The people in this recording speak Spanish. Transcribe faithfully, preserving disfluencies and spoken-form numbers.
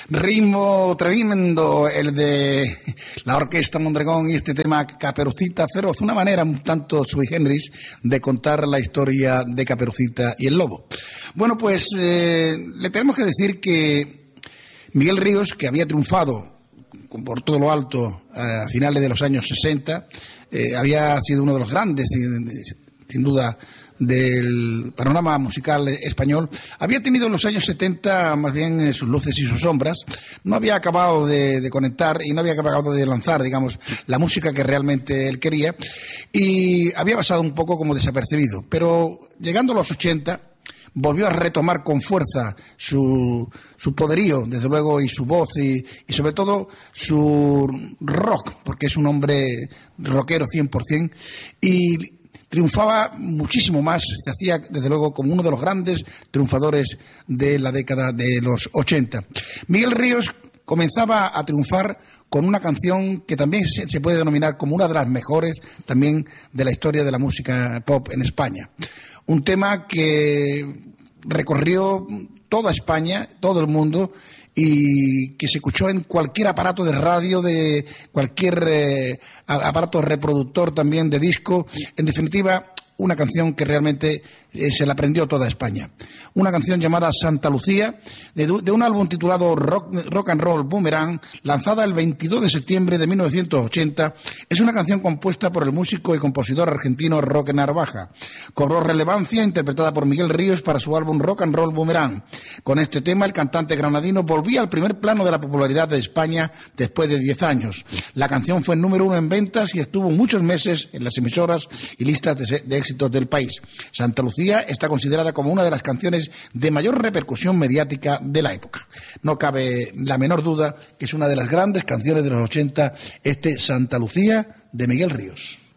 Ritmo tremendo el de la Orquesta Mondragón y este tema Caperucita Feroz, una manera un tanto sui generis de contar la historia de Caperucita y el lobo. Bueno, pues eh, le tenemos que decir que Miguel Ríos, que había triunfado por todo lo alto a finales de los años sesenta, eh, había sido uno de los grandes, sin duda, del panorama musical español, había tenido en los años setenta más bien eh, sus luces y sus sombras, no había acabado de, de conectar y no había acabado de lanzar, digamos, la música que realmente él quería, y había pasado un poco como desapercibido, pero llegando a los ochenta volvió a retomar con fuerza su, su poderío, desde luego, y su voz, y, y sobre todo su rock, porque es un hombre rockero cien por ciento, y triunfaba muchísimo más, se hacía desde luego como uno de los grandes triunfadores de la década de los ochenta. Miguel Ríos comenzaba a triunfar con una canción que también se puede denominar como una de las mejores también de la historia de la música pop en España. Un tema que recorrió toda España, todo el mundo, y que se escuchó en cualquier aparato de radio, de cualquier eh, aparato reproductor también de disco. En definitiva, una canción que realmente eh, se la aprendió toda España. Una canción llamada Santa Lucía, de, de un álbum titulado Rock, Rock and Roll Boomerang, lanzada el veintidós de septiembre de mil novecientos ochenta. Es una canción compuesta por el músico y compositor argentino Roque Narvaja. Cobró relevancia interpretada por Miguel Ríos para su álbum Rock and Roll Boomerang. Con este tema, el cantante granadino volvía al primer plano de la popularidad de España después de diez años. La canción fue número uno en ventas y estuvo muchos meses en las emisoras y listas de, de éxitos del país. Santa Lucía está considerada como una de las canciones de mayor repercusión mediática de la época. No cabe la menor duda que es una de las grandes canciones de los ochenta, este Santa Lucía de Miguel Ríos.